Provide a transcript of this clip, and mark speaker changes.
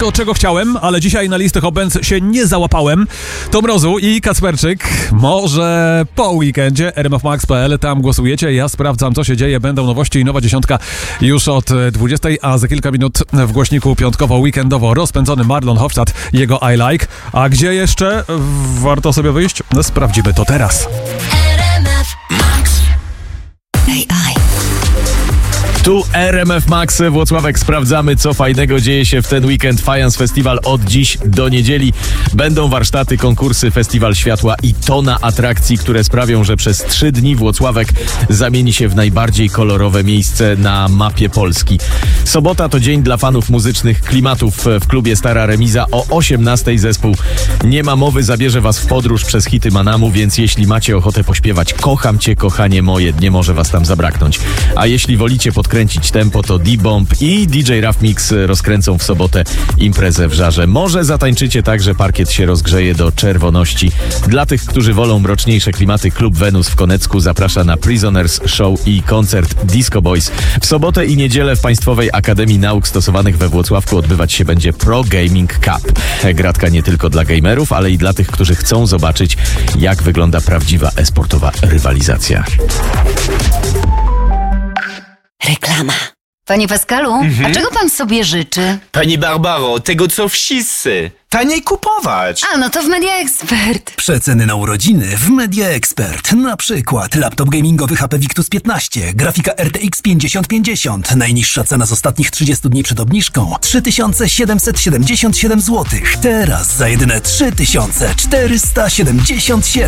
Speaker 1: wszystko, czego chciałem, ale dzisiaj na listę Hobbenz się nie załapałem. To Mrozu i Kacperczyk. Może po weekendzie rmfmax.pl, tam głosujecie. Ja sprawdzam, co się dzieje. Będą nowości i nowa dziesiątka już od 20, a za kilka minut w głośniku piątkowo-weekendowo rozpędzony Marlon Hofstadt, jego I Like. A gdzie jeszcze warto sobie wyjść? No, sprawdzimy to teraz.
Speaker 2: Tu RMF Max Włocławek. Sprawdzamy, co fajnego dzieje się w ten weekend. Fajans Festival od dziś do niedzieli. Będą warsztaty, konkursy, festiwal światła i tona atrakcji, które sprawią, że przez 3 dni Włocławek zamieni się w najbardziej kolorowe miejsce na mapie Polski. Sobota to dzień dla fanów muzycznych klimatów. W klubie Stara Remiza o 18:00 zespół Nie ma mowy zabierze was w podróż przez hity Manamu, więc jeśli macie ochotę pośpiewać Kocham cię, kochanie moje, nie może was tam zabraknąć. A jeśli wolicie podkręcić tempo, to D-Bomb i DJ Rough Mix rozkręcą w sobotę imprezę w Żarze. Może zatańczycie tak, że parkiet się rozgrzeje do czerwoności. Dla tych, którzy wolą mroczniejsze klimaty, Klub Wenus w Konecku zaprasza na Prisoners Show i koncert Disco Boys. W sobotę i niedzielę w Państwowej Akademii Nauk Stosowanych we Włocławku odbywać się będzie Pro Gaming Cup. Gratka nie tylko dla gamerów, ale i dla tych, którzy chcą zobaczyć, jak wygląda prawdziwa e-sportowa rywalizacja.
Speaker 3: Reklama. Panie Pascalu, a czego pan sobie życzy?
Speaker 4: Pani Barbaro, tego co wszyscy. Taniej kupować.
Speaker 3: A, no to w Media Expert.
Speaker 5: Przeceny na urodziny w Media Expert. Na przykład laptop gamingowy HP Victus 15, grafika RTX 5050. Najniższa cena z ostatnich 30 dni przed obniżką 3777 zł. Teraz za jedyne 3477.